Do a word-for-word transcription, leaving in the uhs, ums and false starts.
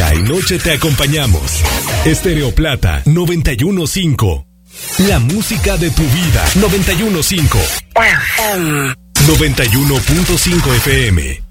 Día y noche te acompañamos. Estéreo Plata noventa y uno punto cinco. La música de tu vida. noventa y uno punto cinco. noventa y uno punto cinco F M.